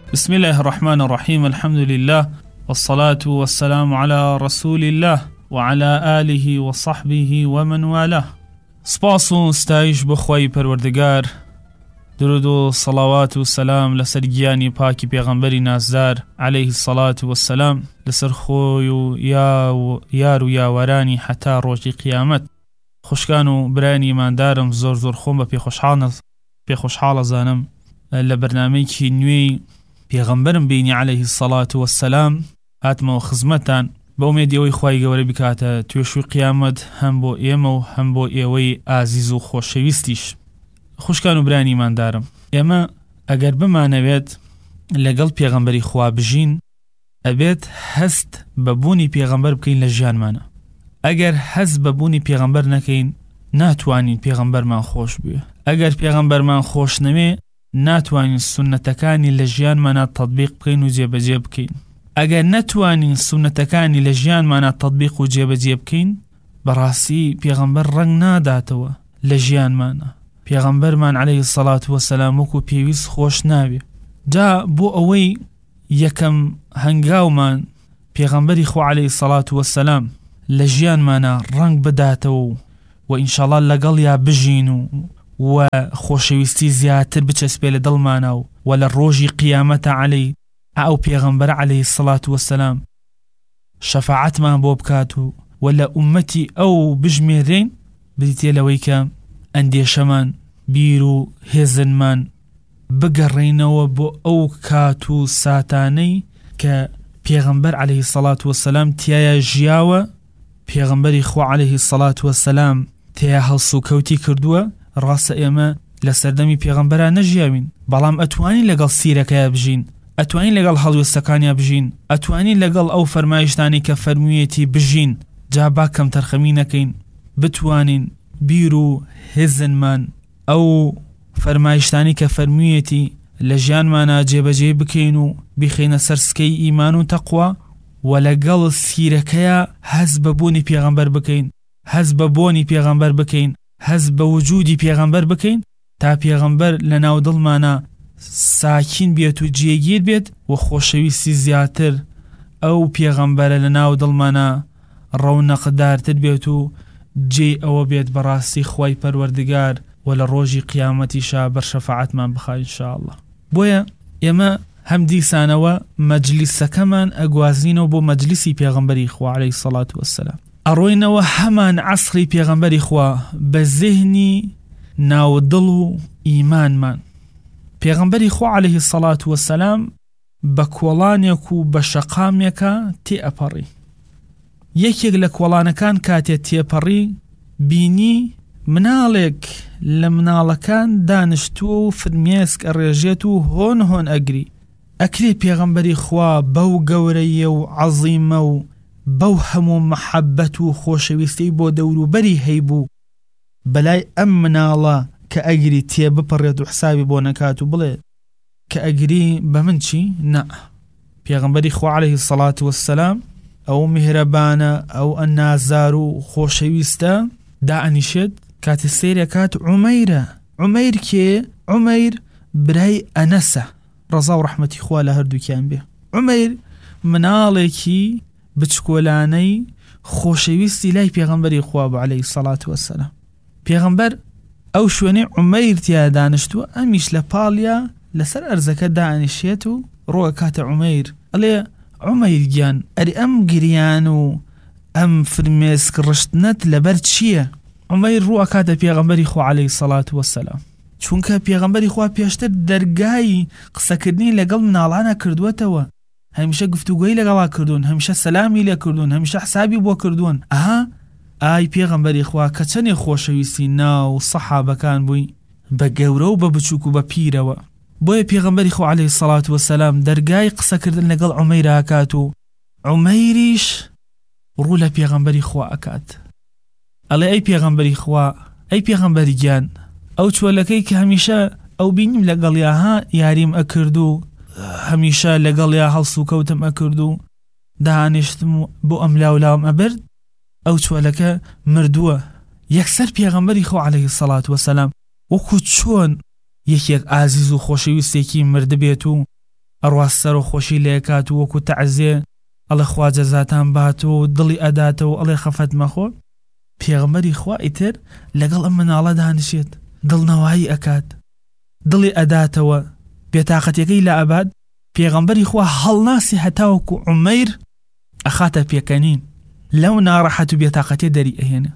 بسم الله الرحمن الرحيم الحمد لله والصلاة والسلام على رسول الله وعلى آله وصحبه ومن والاه. سپاس و ستایش بخوای پروردگار، درود و صلوات و سلام لسر گیانی پاکی پیغمبری نازدار علیه الصلاة والسلام، لسر خوی و یار و یاورانی حتا روزی قیامت. خوشکان و برانی ایماندارم زور خوم با پی خوشحال زانم لبرنامه‌ی که نوی پیغمبرم بینی علیه الصلاة والسلام هاتمو خزمتان با امیدی اوی خواهی گوره بکاته تویشوی قیامت هم بو ایمو هم بو ایوی عزیز و خوشویستیش. خوشکان و برانی ایماندارم، اما اگر بمانوید لگل پیغمبری خواه بجین ابید هست ببونی پیغمبر بکین لجیان مانا. اگر هست ببونی پیغمبر نکین ناتوانین پیغمبر من خوش بیه. اگر پیغمبر من خوش نمی ناتوانین سنتکانی لجیان مانا تطبیق بکین و جیب بکین. اگر نتوانین سنتکانی لجیان مانا تطبیق و جیب بکین براسی پیغمبر رنگ ناداتوا لجیان مانا. پیغمبر من علیه الصلاة والسلام وکو پیویس خوش نابی. جا بو اوی یکم هنگاو من پیغمبری خو علیه الصلاة والسلام لجیان مانا رنگ بداتو و انشاءالله لگل یا بجینو و خوشویستی زیادتر بچسبه لدل ماناو ولا روژی قیامت علی او پیغمبر علیه الصلاة والسلام شفاعت من بو بکاتو ولا امتی او بجمیرین بدیتی لوی که اندیشمان بیرو هزن من بگرینو بو او کاتو ساتانی که پیغمبر علیه الصلاة والسلام تیایا جیاوه پیغمبری خو علیه الصلاة والسلام تیا هلسو کوتی کردوه راس ایمه لسردمی پیغمبران نجیاوین بلام اتوانی لگل سیرکه بجین، اتوانی لگل هلوستکانی بجین، اتوانی لگل او فرمایشتانی که فرمویتی بجین. جابا کم ترخمی نکین بتوانین بیرو هزن من او فرمایشتانی که فرمویتی لجیان مانا جیب بکینو بخین سرسکی ایمان و تقوی ولگل سیرکه هز ببونی پیغمبر بکین، هز ببونی پیغمبر بکین، هز بوجودی پیغمبر بکین تا پیغمبر لناو دل مانا ساکین بیت و جیگیر بیت و خوشویستی زیادتر او پیغمبر لناو دل مانا رونق دارتر بیت و جی او بیت براستی خواهی پروردگار ولا روژی قیامتی شابر شفاعت من بخواه انشاءالله. بویا اما هم دیسانوا مجلس کمان اگوازینو بو مجلسی پیغمبری خوا علیه الصلاة والسلام اروینو همان عصری پیغمبری خوا بذهنی ناو دلو ایمان من. پیغمبری خوا علیه الصلاة والسلام بکولانیکو بشقامیکا تی اپاری. یکی لکولانکان کاتی تی اپاری بینی منالک لمنالکان دانشتو فرمیسک الرجیتو هون اگری. اکلی پیغمبری خوا بو گوری و عظیم و بو همو محبت و خوشویستی بو دورو بری هیبو بلای امنالا که اگری تیه بپرید و حسابی بو نکاتو بله که اگری بمن چی؟ نه. پیغمبری خوا علیه الصلاة والسلام او مهربانه او النازارو خوشویسته دا انیشد کات سیره کات عمیر که عمیر برای انسه رضا و رحمتی خواه لهر دوکیان بی. عمیر منالکی بچکولانی خوشویستی لای پیغمبری خواه علیه الصلاة والسلام. پیغمبر او شوانی عمیر تیا دانشتو امیش لپالیا لسر ارزکه دانشیتو روی کات عمیر علی عمیر گیان اری ام گریانو ام فرمیسک رشتنت لبر چیه؟ عمیر روی کات پیغمبری خواه علیه الصلاة والسلام چونکه پیغمبری خواه پیشتر درگاهی قصه کردنی لگل منالانا کردوتوا، همیشه گفتگویی لگلا کردون، همیشه سلامی لکردون، همیشه حسابی بو کردون. ای پیغمبری خواه کچنی خوشویستی ناو صحابه کان بوی بگوره و ببچوک و بپیره و بوی پیغمبری خواه علیه الصلاة والسلام درگاهی قصه کردن لگل عمیر اکاتو عمیریش رو لپیغمبری خواه اکات علی ای پیغمبری خواه ای پیغمبری جان او چولکی که همیشه او بینیم لگل یاها یاریم اکردو همیشه لگل یا حلسو کوتم اکردو دانشتم بو املاولام ابرد او چولکه مردوه یکسر پیغمبری خو علیه الصلاة والسلام وکو چون یک عزیز و خوشویستی که مرد بیتو ئەڕوا سەر و خۆشی لێکات و وەکو تەعزیە ئەڵێ خوا جەزاتان بات و دڵی ئەداتەوە ئەڵێ خەفەت مەخۆ. پێغەمبەری خوا ئیتر لەگەڵ ئەم مناڵە دانیشێت، دڵنەوایی ئەکات، دڵی ئەداتەوە، بێتاقەتیەکەی لە ئەبات. پێغەمبەری خوا هەڵناسی هەتاوەکو عومەیر ئەخاتە پێکەنین، لەو ناڕەحەت و بێتاقەتیە دەری ئەهێنە.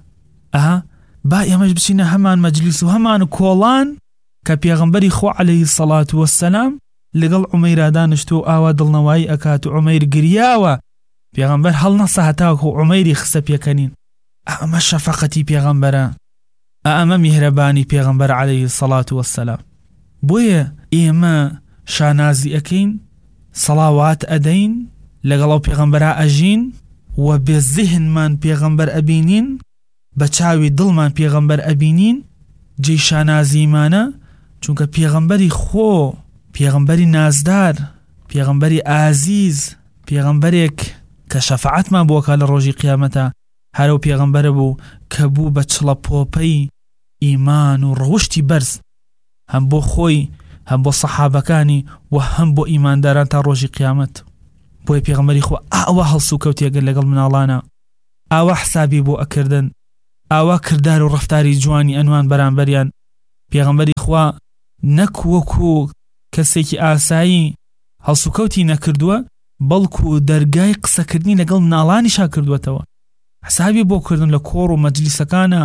با ئێمەش بچینە هەمان مەجلیس و هەمان کۆڵان کە پێغەمبەری خوا عەلەیهی سەڵات وەسسەلام لەگەڵ عومەیرا دانیشتو و ئاوا دڵنەوایی ئەکات و عومەیر گریاوە. پێغەمبەر هەڵنەسە هەتاوەکو عومەیری خستە پێکەنین. ئەمە شەفەقەتی پێغەمبەرە، ئەمە میهرەبانی پێغەمبەر عەلەیهی سەڵات وەسسەلام. بۆیە ئێمە شانازی ئەکەین، سەڵاوات ئەدەین، لەگەڵ پێغەمبەرا ئەژین و بێ زیهنمان پێغەمبەر ئەبینین، بە چاوی دڵمان پێغەمبەر ئەبینین، جێی شانازیمانە. چونکە پێغەمبەری خۆ، پێغەمبەری نازدار، پێغەمبەری ئازیز، پێغەمبەرێک کە شەفاعەتمان بۆکە لە ڕۆژی قیامەتە، هەرو پێغەمبەرە بوو کە بوو بە چڵە پۆپەی ئیمان و ڕەوشتی بەرز، هەم بۆ خۆی، هەم بۆ سەحابەکانی و هەم بۆ ئیمانداران تا ڕۆژی قیامەت. بۆی پێغەمبەری خۆ ئاوا هەڵسو کەوتێگەر لەگەڵ مناڵانە، ئاوا حسابی بۆ ئەکردن، ئاوا کردار و ڕەفتاری جوانی ئەنوان بەرامبەریان. پێغەمبەری خوا نەک وەکو کەسێکی ئاسایی هەڵسوکەوتی نەکردووە، بەڵکو دەرگای قسەکردنی لەگەڵ مناڵانیشا کردووەتەوە. حسابی بۆ کردن لە کۆڕ و مەجلیسەکانە،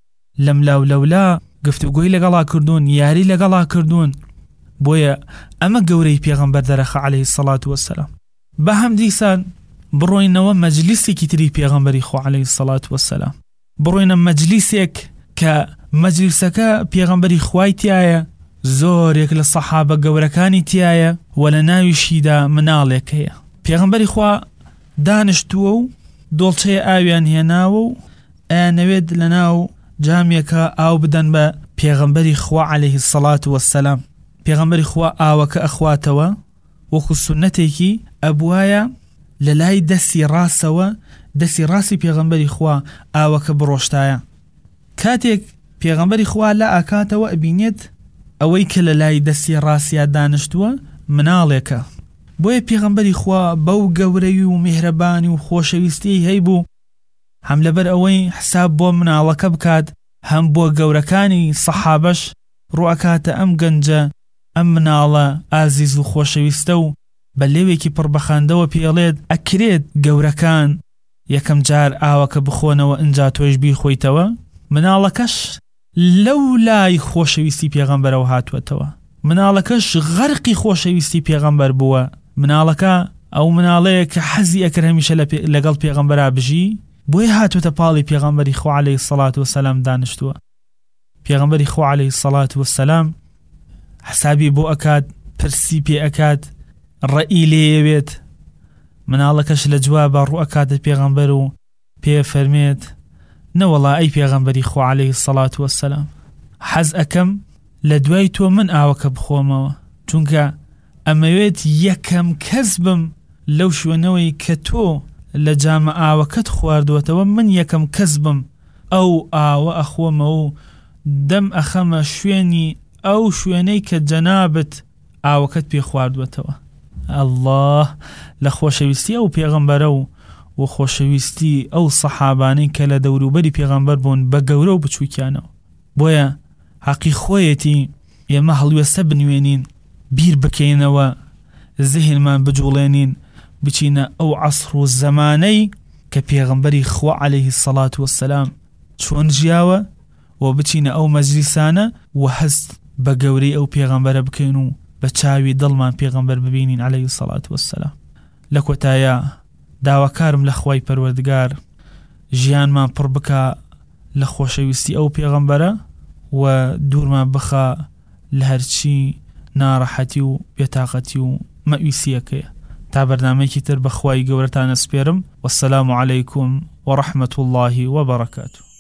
لەم لاولەولا گفتوگۆی لەگەڵا کردوون، یاری لەگەڵا کردوون. بۆیە ئەمە گەورەی پێغەمبەر دەرەخە عەلەیهی سەڵات وەسسەلام. بە هەم دیسان بڕۆینەوە مەجلیسێکی تری پێغەمبەری خوا عەلەیهی سەڵات وەسسەلام، بڕۆینە مەجلیسێک کە مەجلیسەکە پێغەمبەری خوای تایە، زۆرێک لە سەحابە گەورەکانی تایە و لە ناویشیدا مناڵێک هەیە. پێغەمبەری خوا دانیشتووە و دۆڵچەیە ئاویان هێناوە و ئەیانەوێت لە ناو جامێکە ئاو بدەن بە پێغەمبەری خوا عەلەیهی سەڵات وەسسەلام. پێغەمبەری خوا ئاوەکە ئەخواتەوە، وەکو سونەتێکی ئەبوایە لە لای دەستی ڕاستەوە، دەستی ڕاستی پێغەمبەری خوا ئاوەکە بڕۆشتایە. کاتێک پێغەمبەری خوا لە ئاکاتەوە ئەبینێت ئەوەی کە لە لای دەستی ڕاستیا دانیشتووە مناڵێکە. بۆیە پێغەمبەری خوا بەو گەورەی و میهرەبانی و خۆشەویستی هەیبوو، هەم لەبەر ئەوەی حساب بۆ مناڵەکە بکات، هەم بۆ گەورەکانی سەحابەش ڕوئەکاتە ئەم گەنجە، ئەم مناڵە ئازیز و خۆشەویستە و بە لێوێکی پڕبەخاندەوە پێڵێت ئەکرێت گەورەکان یەکەم جار ئاوەکە بخۆنەوە ئەنجا تۆش بیخۆیتەوە. مناڵەکەش لەو لای خۆشەویستی پێغەمبەرەوە هاتووەتەوە، مناڵەکەش غەرقی خۆشەویستی پێغەمبەر بووە. مناڵەکە ئەو مناڵەیە کە حەزی ئەکرد هەمیشە لەگەڵ پێغەمبەرا بژی، بۆیە هاتووەتە پاڵی پێغەمبەری خوا عەلەیهی سەڵات وەسسەلام دانیشتووە. پێغەمبەری خوا عەلەیهی سەڵات وەسسەلام حسابی بۆ ئەکات، پرسی پێ ئەکات، ڕەئی لێوێت. مناڵەکەش لە جوابە ڕوئەکاتە پێغەمبەر و پێ فەرمێت نەوەڵا ئەی پێغەمبەری خوا عەلەیهی سەڵات وەسسەلام، حەز ئەکەم لە دوای تۆ من ئاوەکە بخۆمەوە، چونکە ئەمەوێت یەکەم کەس بم لەو شوێنەوەی کە تۆ لە جامە ئاوەکەت خواردوەتەوە، من یەکەم کەس بم ئەو ئاوە ئەخۆمەوە و دەم ئەخەمە شوێنی ئەو شوێنەی کە جەنابت ئاوەکەت پێ خواردوەتەوە. ئەڵڵاه لە خۆشەویستی ئەو پێغەمبەرە و خۆشەویستی ئەو سەحابانەی کە لە دەوروبەری پێغەمبەر بوون بە گەورە و بچووکیانەوە. بۆیە حەقی خۆیەتی ئێمە هەڵوێستە بنوێنین، بیر بکەینەوە، زیهنمان بجوڵێنین، بچینە ئەو عەسڕ و زەمانەی کە پێغەمبەری خوا عەلەیهی سەڵات وەسسەلام چۆن ژیاوە و بچینە ئەو مەجلیسانە و هەست بە گەورەی ئەو پێغەمبەرە بکەین و بە چاوی دڵمان پێغەمبەر ببینین عەلەیهی سەڵات وەسسەلام. لە کۆتایە داواکارم لە خوای پەروەردگار ژیانمان پڕ بکە لە خۆشەویستی ئەو پێغەمبەرە و دوورمان بخە لە هەرچی ناڕەحەتی و بێتاقەتی و مەویسیەکەیە. تا بەرنامەیەکی تر بە خوای گەورەتان ئەسپێرم. وەسسەلامو عەلەیکوم وەڕەحمەتوڵڵاهی وەبەڕەکاتوه.